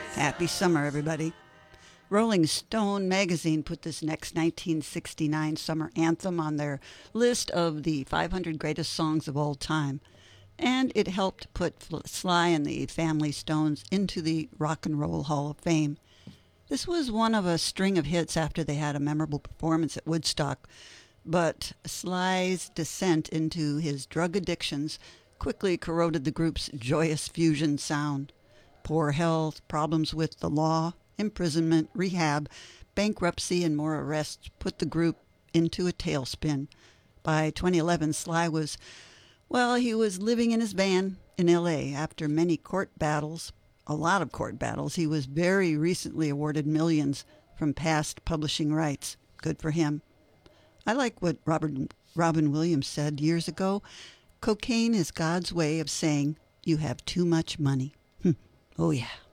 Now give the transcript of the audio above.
Happy summer, everybody. Rolling Stone magazine put this next 1969 summer anthem on their list of the 500 greatest songs of all time. And it helped put Sly and the Family Stones into the Rock and Roll Hall of Fame. This was one of a string of hits after they had a memorable performance at Woodstock. But Sly's descent into his drug addictions quickly corroded the group's joyous fusion sound. Poor health, problems with the law, imprisonment, rehab, bankruptcy, and more arrests put the group into a tailspin. By 2011, Sly was, he was living in his van in L.A. After many court battles, a lot of court battles. He was very recently awarded millions from past publishing rights. Good for him. I like what Robin Williams said years ago. Cocaine is God's way of saying you have too much money. Oh, yeah.